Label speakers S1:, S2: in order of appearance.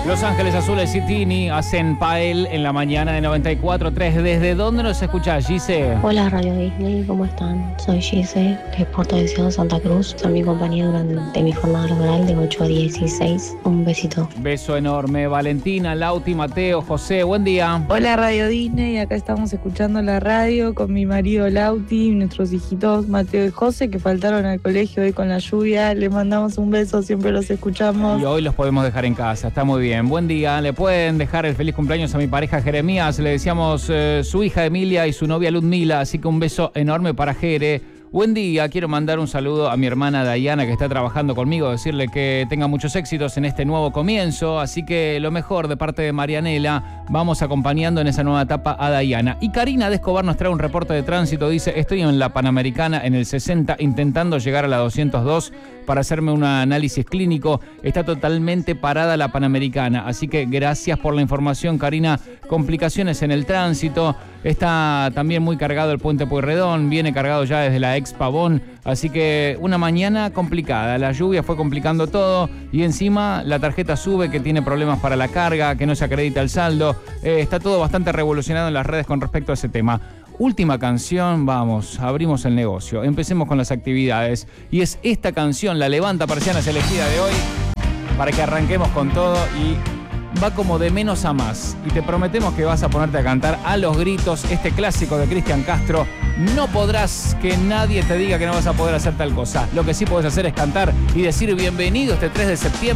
S1: Los Ángeles Azules y Tini hacen Pael en la mañana de 94.3. ¿Desde dónde nos escuchás, Gise?
S2: Hola Radio Disney, ¿cómo están? Soy Gise, de Puerto Deseado, Santa Cruz. Soy mi compañía durante mi jornada laboral de 8 a 16. Un besito.
S1: Beso enorme. Valentina, Lauti, Mateo, José, buen día.
S3: Hola Radio Disney, acá estamos escuchando la radio con mi marido Lauti, nuestros hijitos Mateo y José que faltaron al colegio hoy con la lluvia. Les mandamos un beso, siempre los escuchamos.
S1: Y hoy los podemos dejar en casa, está muy bien. Buen día, le pueden dejar el feliz cumpleaños a mi pareja Jeremías. Le decíamos su hija Emilia y su novia Ludmila, así que un beso enorme para Jere. Buen día, quiero mandar un saludo a mi hermana Dayana que está trabajando conmigo, decirle que tenga muchos éxitos en este nuevo comienzo, así que lo mejor de parte de Marianela, vamos acompañando en esa nueva etapa a Dayana. Y Karina de Escobar nos trae un reporte de tránsito, dice, estoy en la Panamericana en el 60 intentando llegar a la 202 para hacerme un análisis clínico, está totalmente parada la Panamericana, así que gracias por la información, Karina. Complicaciones en el tránsito, está también muy cargado el puente Pueyrredón, viene cargado ya desde la ex Pavón, así que una mañana complicada, la lluvia fue complicando todo y encima la tarjeta sube que tiene problemas para la carga, que no se acredita el saldo, está todo bastante revolucionado en las redes con respecto a ese tema. Última canción, vamos, abrimos el negocio, empecemos con las actividades y es esta canción, La Levanta Persianas elegida de hoy, para que arranquemos con todo y va como de menos a más y te prometemos que vas a ponerte a cantar a los gritos este clásico de Cristian Castro. No podrás que nadie te diga que no vas a poder hacer tal cosa. Lo que sí podés hacer es cantar y decir bienvenido este 3 de septiembre.